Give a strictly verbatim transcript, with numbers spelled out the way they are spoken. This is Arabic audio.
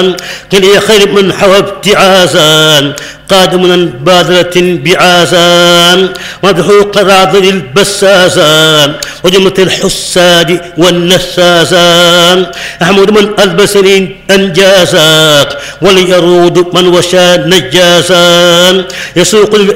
كلي خير من حوى ابتعازا قادم بادرة بعازا ومدحو قراض البسازا وجملة الحساد والنسازا أحمد من البسرين أنجازا وليرود من وشى نجازا يسوق